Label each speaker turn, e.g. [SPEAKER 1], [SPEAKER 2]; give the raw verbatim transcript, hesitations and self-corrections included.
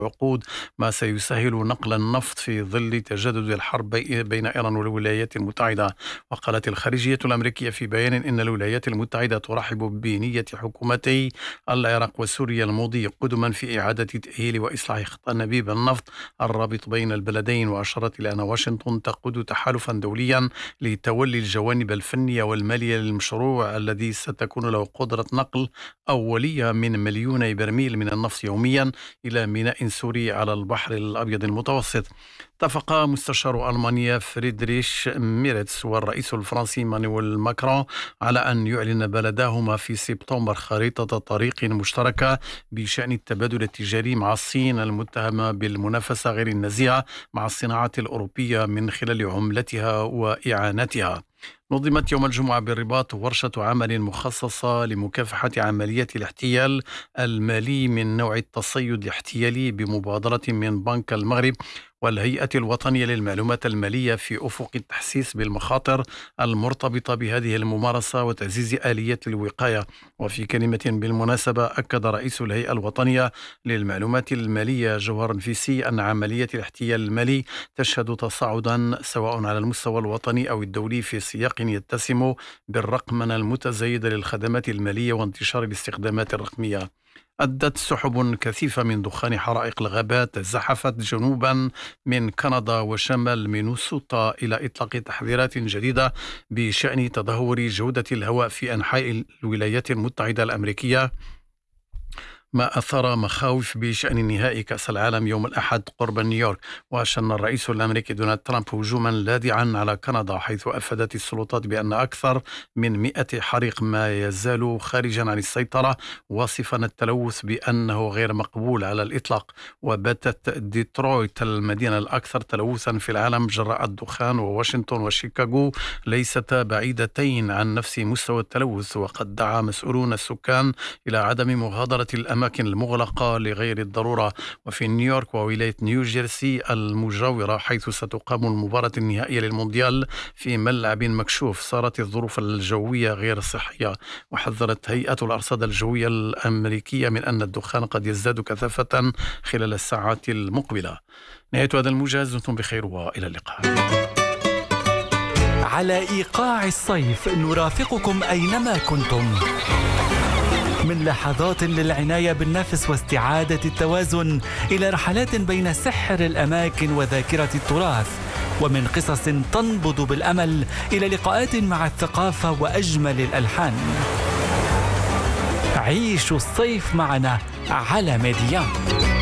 [SPEAKER 1] عقود، ما سيسهل نقل النفط في ظل تجدد الحرب بي- بين إيران والولايات المتحدة. وقالت الخارجية الأمريكية في بيان إن الولايات المتحدة ترحب بنية حكومتي العراق وسوريا الماضي قدما في إعادة تأهيل وإصلاح خط أنابيب النفط الرابط بين البلدين، وأشارت إلى أن واشنطن تقود تحالفا دوليا لتولي الجوانب الفنية والمالية للمشروع الذي ستكون له قدرة نقل أولية من مليوني برميل من النفط يوميا إلى ميناء سوري على البحر الأبيض المتوسط. اتفق مستشار ألمانيا فريدريش ميرتس والرئيس الفرنسي مانويل ماكرون على أن يعلن بلداهما في سبتمبر خريطة طريق مشتركة بشأن التبادل التجاري مع الصين المتهمة بالمنافسة غير النزيهة مع الصناعات الأوروبية من خلال عملتها وإعانتها. نظمت يوم الجمعة بالرباط ورشة عمل مخصصة لمكافحة عمليات الاحتيال المالي من نوع التصيد الاحتيالي بمبادرة من بنك المغرب والهيئة الوطنية للمعلومات المالية في أفق التحسيس بالمخاطر المرتبطة بهذه الممارسة وتعزيز آليات الوقاية. وفي كلمة بالمناسبة أكد رئيس الهيئة الوطنية للمعلومات المالية جوهر نفيسي أن عمليات الاحتيال المالي تشهد تصاعدا سواء على المستوى الوطني أو الدولي في سياق يتسم بالرقمنة المتزايدة للخدمات المالية وانتشار الاستخدامات الرقمية. أدت سحب كثيفة من دخان حرائق الغابات زحفت جنوبا من كندا وشمال مينيسوتا إلى إطلاق تحذيرات جديدة بشأن تدهور جودة الهواء في أنحاء الولايات المتحدة الأمريكية، ما أثار مخاوف بشأن نهائي كأس العالم يوم الأحد قرب نيويورك. وشن الرئيس الأمريكي دونالد ترامب هجوما لاذعا على كندا، حيث أفادت السلطات بأن أكثر من مئة حريق ما يزال خارجا عن السيطرة، واصفا التلوث بأنه غير مقبول على الإطلاق. وباتت ديترويت المدينة الأكثر تلوثا في العالم جراء الدخان، وواشنطن وشيكاغو ليستا بعيدتين عن نفس مستوى التلوث. وقد دعا مسؤولون السكان إلى عدم مغادرة الأماكن الأماكن المغلقة لغير الضرورة. وفي نيويورك وولاية نيوجيرسي المجاورة، حيث ستقام المباراة النهائية للمونديال في ملعب مكشوف، صارت الظروف الجوية غير صحية. وحذرت هيئة الأرصاد الجوية الأمريكية من أن الدخان قد يزداد كثافة خلال الساعات المقبلة. نهاية هذا الموجز، دمتم بخير وإلى اللقاء.
[SPEAKER 2] على إيقاع الصيف نرافقكم أينما كنتم، من لحظات للعناية بالنفس واستعادة التوازن إلى رحلات بين سحر الأماكن وذاكرة التراث، ومن قصص تنبض بالأمل إلى لقاءات مع الثقافة وأجمل الألحان. عيشوا الصيف معنا على ميديا.